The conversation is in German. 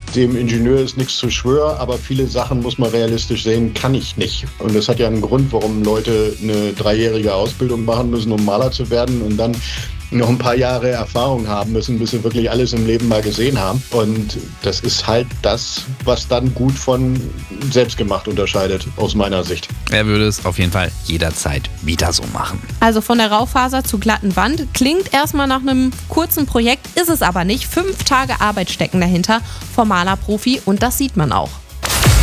Dem Ingenieur ist nichts zu schwören, aber viele Sachen muss man realistisch sehen, kann ich nicht. Und das hat ja einen Grund, warum Leute eine 3-jährige Ausbildung machen müssen, um Maler zu werden und dann noch ein paar Jahre Erfahrung haben müssen, bis sie wirklich alles im Leben mal gesehen haben. Und das ist halt das, was dann gut von selbstgemacht unterscheidet, aus meiner Sicht. Er würde es auf jeden Fall jederzeit wieder so machen. Also von der Raufaser zur glatten Wand klingt erstmal nach einem kurzen Projekt, ist es aber nicht. 5 Tage Arbeit stecken dahinter vom Malerprofi und das sieht man auch.